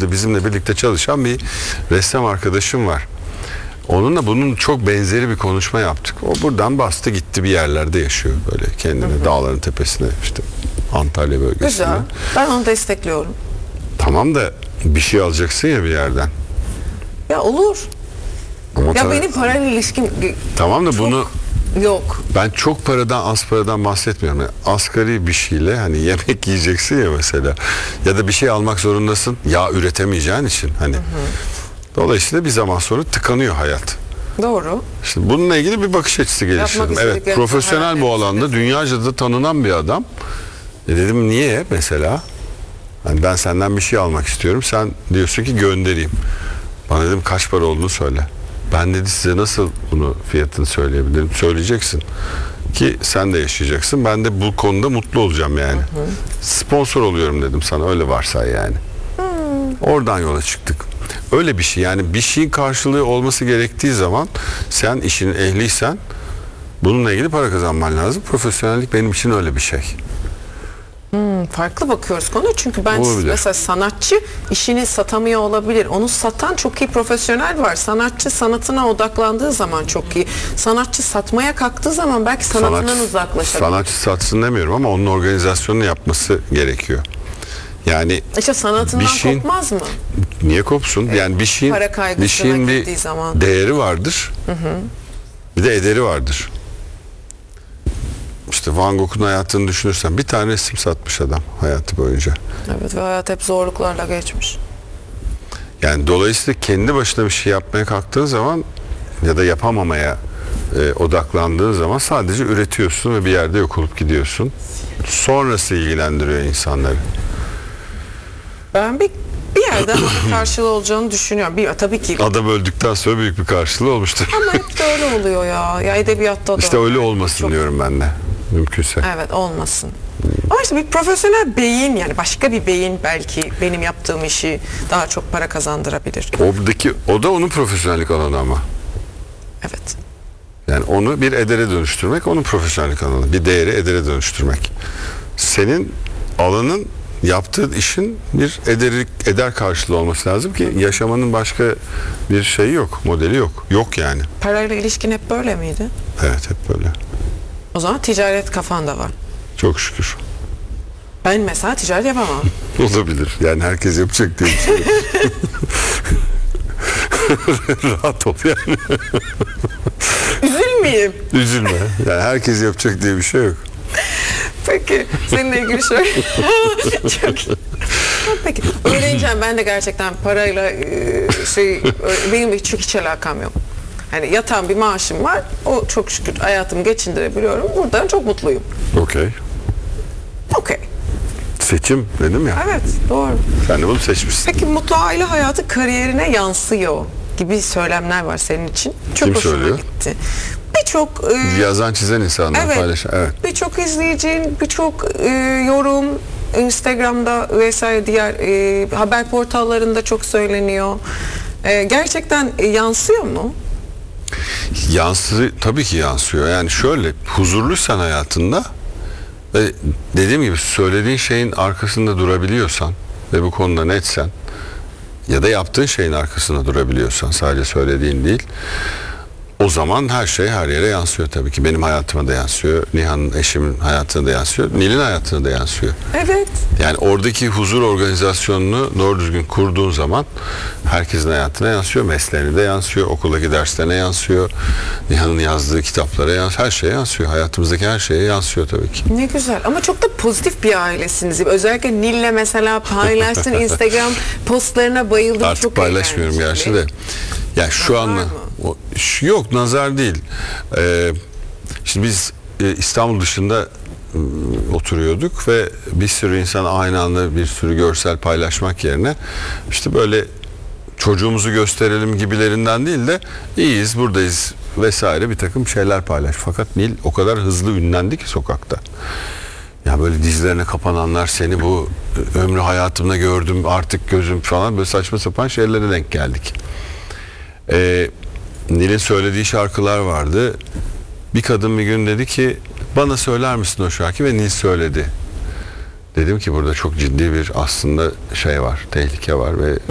yıllardır bizimle birlikte çalışan bir ressam arkadaşım var. Onunla bunun çok benzeri bir konuşma yaptık. O buradan bastı gitti, bir yerlerde yaşıyor böyle kendine, dağların tepesine, işte Antalya bölgesinde. Güzel. Ben onu destekliyorum. Tamam da bir şey alacaksın ya bir yerden. Ya olur. Ama Ya benim parayla ilişkim tamam da bunu yok. ben çok paradan, az paradan bahsetmiyorum. Yani asgari bir şeyle, hani yemek yiyeceksin ya mesela, ya da bir şey almak zorundasın ya, üretemeyeceğin için hani. Dolayısıyla bir zaman sonra tıkanıyor hayat. Doğru. İşte bununla ilgili bir bakış açısı geliştirdim. Evet, profesyonel bu alanda, dünyaca da tanınan bir adam. Dedim niye mesela? Hani ben senden bir şey almak istiyorum. Sen diyorsun ki göndereyim. Bana dedim kaç para olduğunu söyle. Ben dedi size nasıl bunu fiyatını söyleyebilirim? Söyleyeceksin ki sen de yaşayacaksın. Ben de bu konuda mutlu olacağım yani. Sponsor oluyorum dedim sana, öyle varsay yani. Oradan yola çıktık. Öyle bir şey, yani bir şeyin karşılığı olması gerektiği zaman sen işin ehliysen bununla ilgili para kazanman lazım. Profesyonellik benim için öyle bir şey. Farklı bakıyoruz konuya, çünkü ben Olabilir. mesela sanatçı işini satamıyor olabilir. Onu satan çok iyi profesyonel var. Sanatçı sanatına odaklandığı zaman çok iyi. Sanatçı satmaya kalktığı zaman belki sanatından uzaklaşabilir. Sanatçı satsın demiyorum ama onun organizasyonunu yapması gerekiyor. Yani İşte sanatından kopmaz mı? Niye kopsun? Yani bir şeyin, para kaygısına bir şeyin girdiği zaman. değeri vardır. Bir de ederi vardır. İşte Van Gogh'un hayatını düşünürsen, bir tane resim satmış adam hayatı boyunca. Evet, ve hayat hep zorluklarla geçmiş. Yani dolayısıyla kendi başına bir şey yapmaya kalktığın zaman ya da yapamamaya odaklandığın zaman sadece üretiyorsun ve bir yerde yok olup gidiyorsun. Sonrası ilgilendiriyor insanları. Ben bir yerden karşılığı olacağını düşünüyorum. Tabii ki. Adam öldükten sonra büyük bir karşılığı olmuştur. Ama hep de öyle oluyor ya. Ya edebiyatta da. İşte öyle olmasın diyorum ben de. Mümkünse. Evet, olmasın. Ama işte bir profesyonel beyin, yani başka bir beyin belki benim yaptığım işi daha çok para kazandırabilir. O da onun profesyonellik alanı ama. Evet. Yani onu bir edere dönüştürmek onun profesyonellik alanı. Bir değeri edere dönüştürmek. Senin alanın, yaptığın işin bir eder karşılığı olması lazım ki yaşamanın başka bir şeyi yok, modeli yok. Yok yani. Parayla ilişkin hep böyle miydi? Evet, hep böyle. O zaman ticaret kafanda var. Çok şükür. Ben mesela ticaret yapamam. Olabilir. Yani herkes yapacak diye bir şey yok. Rahat ol yani. Üzülmeyeyim. Üzülme. Yani herkes yapacak diye bir şey yok. Peki, seninle ilgili şöyle. Çok. Peki, öğreneceğim. Ben de gerçekten parayla benim hiç alakam yok. Hani yatan bir maaşım var. O çok şükür hayatımı geçindirebiliyorum. Buradan çok mutluyum. Okey. Okey. Seçim dedim ya. Evet, doğru. Sen de bunu seçmişsin. Peki mutlu aile hayatı kariyerine yansıyor gibi söylemler var senin için. Çok Kim hoşuma söylüyor? gitti. Birçok Yazan, çizen insanlar paylaşan. Evet. birçok izleyici, birçok yorum Instagram'da vesaire diğer haber portallarında çok söyleniyor. Gerçekten yansıyor mu? Tabii ki yansıyor. Yani şöyle, huzurluysan hayatında ve dediğim gibi söylediğin şeyin arkasında durabiliyorsan ve bu konuda netsen ya da yaptığın şeyin arkasında durabiliyorsan, sadece söylediğin değil, o zaman her şey her yere yansıyor tabii ki. Benim hayatıma da yansıyor. Nihan'ın, eşimin hayatına da yansıyor. Nil'in hayatına da yansıyor. Evet. Yani oradaki huzur organizasyonunu doğru düzgün kurduğun zaman herkesin hayatına yansıyor. Mesleğine de yansıyor. Okuldaki derslerine yansıyor. Nihan'ın yazdığı kitaplara yansıyor. Her şeye yansıyor. Hayatımızdaki her şeye yansıyor tabii ki. Ne güzel. Ama çok da pozitif bir ailesiniz. Özellikle Nil'le mesela paylaştığın Instagram postlarına bayıldım. Artık çok paylaşmıyorum gerçi de. Ya şu anda yok, nazar değil. Şimdi biz İstanbul dışında oturuyorduk ve bir sürü insan aynı anda bir sürü görsel paylaşmak yerine işte böyle çocuğumuzu gösterelim gibilerinden değil de iyiyiz, buradayız vesaire bir takım şeyler paylaş. Fakat Nil o kadar hızlı ünlendi ki sokakta. Ya böyle dizlerine kapananlar, seni bu ömrü hayatımda gördüm artık gözüm falan, böyle saçma sapan şeylere denk geldik. Nil'in söylediği şarkılar vardı. Bir kadın bir gün dedi ki bana söyler misin o şarkıyı, ve Nil söyledi. Dedim ki burada çok ciddi bir aslında şey var, tehlike var ve